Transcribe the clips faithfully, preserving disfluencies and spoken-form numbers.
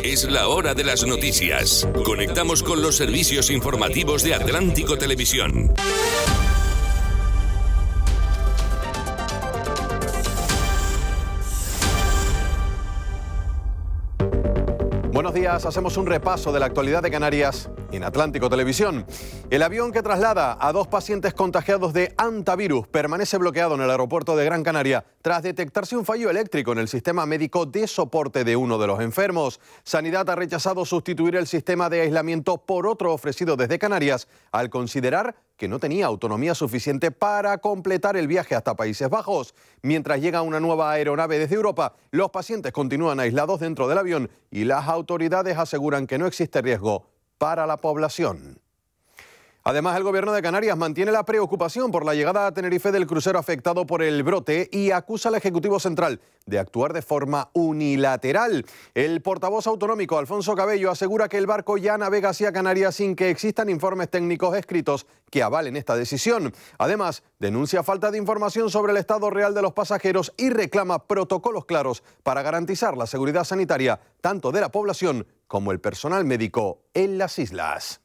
Es la hora de las noticias. Conectamos con los servicios informativos de Atlántico Televisión. Buenos días, hacemos un repaso de la actualidad de Canarias en Atlántico Televisión. El avión que traslada a dos pacientes contagiados de hantavirus permanece bloqueado en el aeropuerto de Gran Canaria tras detectarse un fallo eléctrico en el sistema médico de soporte de uno de los enfermos. Sanidad ha rechazado sustituir el sistema de aislamiento por otro ofrecido desde Canarias al considerar que no tenía autonomía suficiente para completar el viaje hasta Países Bajos. Mientras llega una nueva aeronave desde Europa, los pacientes continúan aislados dentro del avión y las autoridades aseguran que no existe riesgo para la población. Además, el Gobierno de Canarias mantiene la preocupación por la llegada a Tenerife del crucero afectado por el brote y acusa al Ejecutivo Central de actuar de forma unilateral. El portavoz autonómico Alfonso Cabello asegura que el barco ya navega hacia Canarias sin que existan informes técnicos escritos que avalen esta decisión. Además, denuncia falta de información sobre el estado real de los pasajeros y reclama protocolos claros para garantizar la seguridad sanitaria tanto de la población como el personal médico en las islas.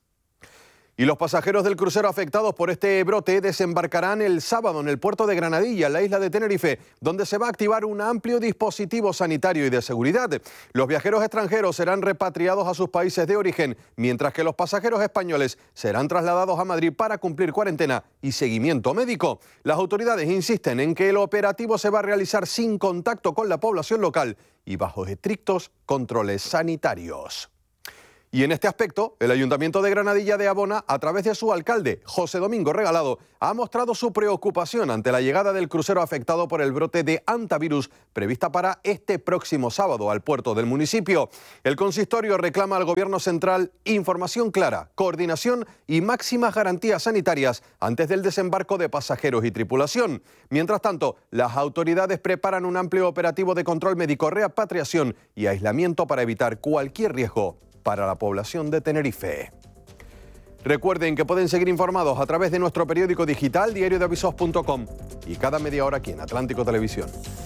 Y los pasajeros del crucero afectados por este brote desembarcarán el sábado en el puerto de Granadilla, en la isla de Tenerife, donde se va a activar un amplio dispositivo sanitario y de seguridad. Los viajeros extranjeros serán repatriados a sus países de origen, mientras que los pasajeros españoles serán trasladados a Madrid para cumplir cuarentena y seguimiento médico. Las autoridades insisten en que el operativo se va a realizar sin contacto con la población local y bajo estrictos controles sanitarios. Y en este aspecto, el Ayuntamiento de Granadilla de Abona, a través de su alcalde, José Domingo Regalado, ha mostrado su preocupación ante la llegada del crucero afectado por el brote de hantavirus prevista para este próximo sábado al puerto del municipio. El consistorio reclama al Gobierno central información clara, coordinación y máximas garantías sanitarias antes del desembarco de pasajeros y tripulación. Mientras tanto, las autoridades preparan un amplio operativo de control médico, repatriación y aislamiento para evitar cualquier riesgo para la población de Tenerife. Recuerden que pueden seguir informados a través de nuestro periódico digital diario de avisos punto com y cada media hora aquí en Atlántico Televisión.